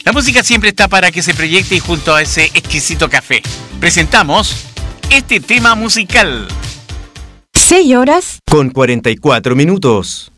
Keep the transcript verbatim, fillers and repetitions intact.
La música siempre está para que se proyecte y junto a ese exquisito café. Presentamos este tema musical. seis horas con cuarenta y cuatro minutos.